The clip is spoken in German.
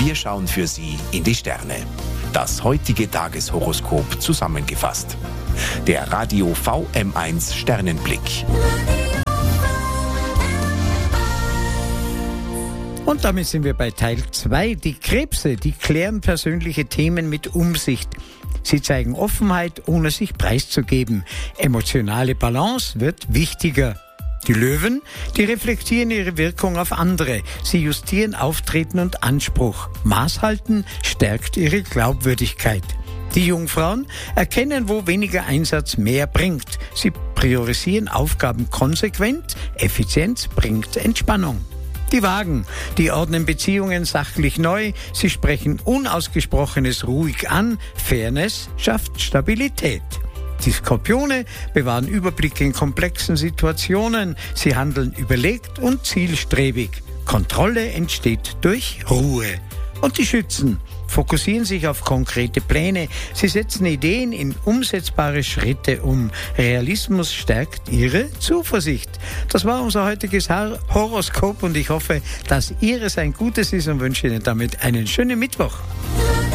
Wir schauen für Sie in die Sterne. Das heutige Tageshoroskop zusammengefasst. Der Radio VM1 Sternenblick. Und damit sind wir bei Teil 2. Die Krebse, die klären persönliche Themen mit Umsicht. Sie zeigen Offenheit, ohne sich preiszugeben. Emotionale Balance wird wichtiger. Die Löwen, die reflektieren ihre Wirkung auf andere. Sie justieren Auftreten und Anspruch. Maß halten stärkt ihre Glaubwürdigkeit. Die Jungfrauen erkennen, wo weniger Einsatz mehr bringt. Sie priorisieren Aufgaben konsequent. Effizienz bringt Entspannung. Die Wagen, die ordnen Beziehungen sachlich neu. Sie sprechen Unausgesprochenes ruhig an. Fairness schafft Stabilität. Die Skorpione bewahren Überblick in komplexen Situationen. Sie handeln überlegt und zielstrebig. Kontrolle entsteht durch Ruhe. Und die Schützen fokussieren sich auf konkrete Pläne. Sie setzen Ideen in umsetzbare Schritte um. Realismus stärkt ihre Zuversicht. Das war unser heutiges Horoskop und ich hoffe, dass Ihres ein gutes ist und wünsche Ihnen damit einen schönen Mittwoch.